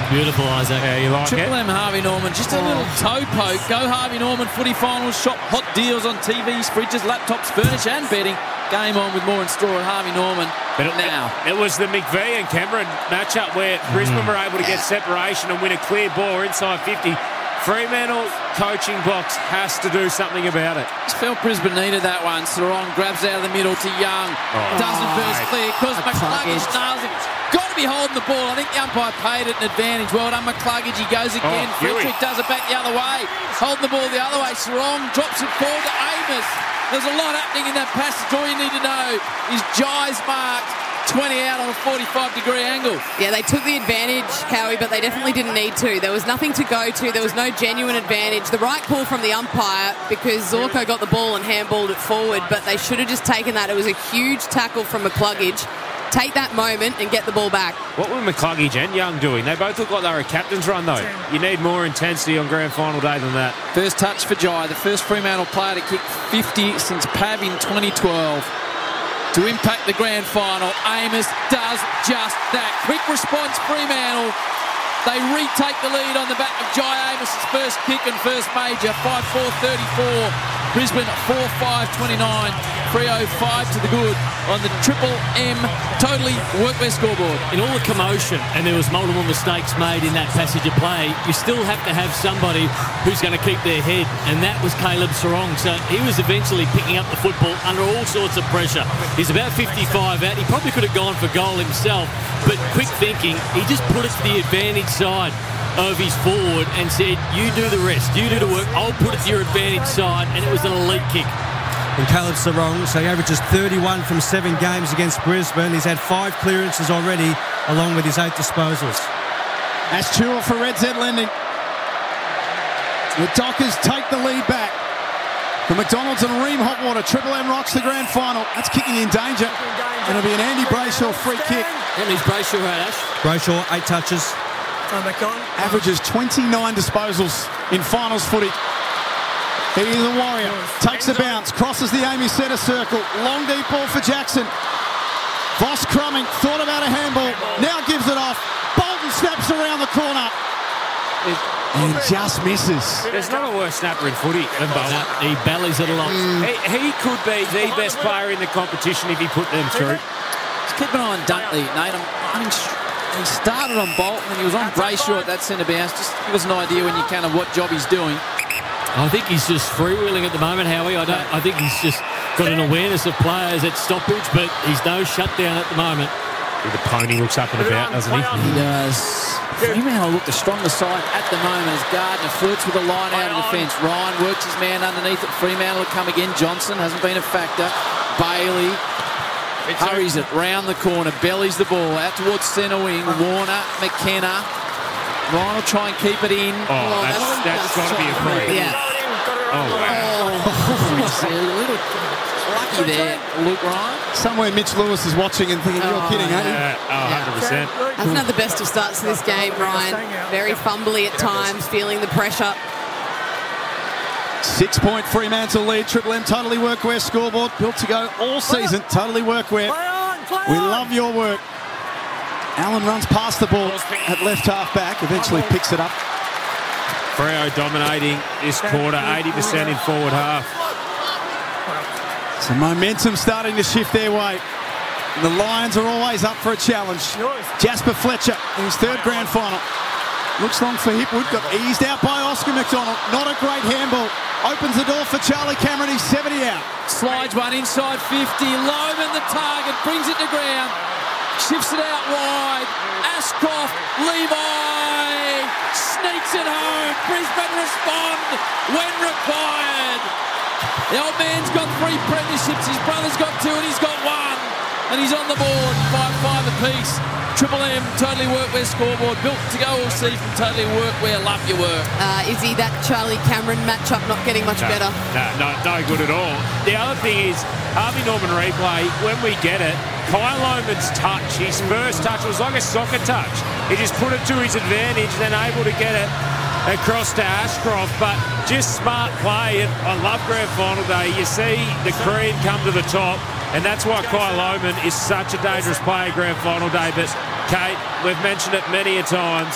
Beautiful, Isaac. Yeah, you like Triple it? M Harvey Norman, just a little toe poke. Go Harvey Norman, footy finals, shop hot deals on TVs, fridges, laptops, furniture and bedding. Game on with more in store at Harvey Norman. But now. it was the McVee and Cameron matchup where Brisbane were able to get separation and win a clear ball inside 50. Fremantle coaching box has to do something about it. Just felt Brisbane needed that one. Sarong grabs out of the middle to Young. Doesn't burst clear because McCluggage nails it. Got to be holding the ball. I think the umpire paid it an advantage. Well done, McCluggage. He goes again. Frederick does it back the other way. Holding the ball the other way. Sarong drops it forward to Amos. There's a lot happening in that passage. All you need to know is Jai's marked 20 out on a 45-degree angle. Yeah, they took the advantage, Howie, but they definitely didn't need to. There was nothing to go to. There was no genuine advantage. The right call from the umpire because Zorko got the ball and handballed it forward, but they should have just taken that. It was a huge tackle from McCluggage. Take that moment and get the ball back. What were McCluggage and Young doing? They both look like they were a captain's run, though. You need more intensity on grand final day than that. First touch for Jai, the first Fremantle player to kick 50 since Pav in 2012. To impact the grand final, Amos does just that. Quick response, Fremantle. They retake the lead on the back of Jai Amos' first kick and first major. 5-4-34. Brisbane 4-5-29. Freo 5 to the good on the Triple M Totally Workwear scoreboard. In all the commotion, and there was multiple mistakes made in that passage of play, you still have to have somebody who's going to keep their head, and that was Caleb Sarong. So he was eventually picking up the football under all sorts of pressure. He's about 55 out. He probably could have gone for goal himself, but quick thinking, he just put it to the advantage side of his forward and said, you do the rest, you do the work, I'll put it to your advantage side, and it was an elite kick. And Caleb Sarong, so he averages 31 from 7 games against Brisbane. He's had 5 clearances already, along with his 8 disposals. That's 2 for Red Z Lending. The Dockers take the lead back. From McDonald's and Ream Hotwater, Triple M rocks the grand final. That's kicking in danger. And it'll be an Andy Brayshaw free kick. That means Brayshaw had Ash. Brayshaw, 8 touches. Averages 29 disposals in finals footy. He is a warrior. Takes the bounce, crosses the Amy centre circle. Long deep ball for Jackson. Voss Crumming thought about a handball. Now gives it off. Bolton snaps around the corner. And just misses. There's not a worse snapper in footy than Bolton. He bellies it a lot. He could be the best player in the competition if he put them through. Just keep an eye on Dunkley, Nate. He started on Bolton and he was on Brayshaw at that centre bounce. Just give us an idea when you can of what job he's doing. I think he's just freewheeling at the moment, Howie. I think he's just got an awareness of players at stoppage, but he's no shutdown at the moment. The pony looks up and about, doesn't he? He does. Fremantle look the stronger side at the moment as Gardner flirts with a line out of defence. Ryan works his man underneath it. Fremantle will come again. Johnson hasn't been a factor. Bailey hurries it round the corner, bellies the ball out towards centre wing. Warner, McKenna. Ryan will try and keep it in. Oh, that's got to be a free. Yeah. Oh, wow. He's a little lucky there, Luke Ryan. Somewhere Mitch Lewis is watching and thinking, you're kidding, ain't you? 100%. Hasn't had the best of starts to this game, Ryan. Very fumbly at times, feeling the pressure. 6-point Fremantle lead. Triple M Totally Workwear scoreboard. Built to go all season. Totally Workwear. We love your work. Allen runs past the ball at left half back. Eventually picks it up. Freo dominating this quarter, 80% in forward half. So momentum starting to shift their way. And the Lions are always up for a challenge. Jasper Fletcher in his 3rd grand final. Looks long for Hipwood. Got eased out by Oscar McDonald. Not a great handball. Opens the door for Charlie Cameron. He's 70 out. Slides one inside 50. Loman the target. Brings it to ground. Shifts it out wide. Ashcroft. Levi. Sneaks it home. Brisbane respond when required. The old man's got 3 premierships. His brother's got 2 and he's got 1. And he's on the board. 5-5 apiece. Triple M Totally Workwear scoreboard. Built to go all season. Totally Workwear. Love your work. Izzy, that Charlie Cameron matchup not getting much better. No good at all. The other thing is, Harvey Norman replay, when we get it, Kyle Loman's touch, his first touch was like a soccer touch. He just put it to his advantage, then able to get it across to Ashcroft, but just smart play. And I love grand final day. You see the cream come to the top, and that's why Kyle Loman is such a dangerous player grand final day. But Kate, we've mentioned it many a times.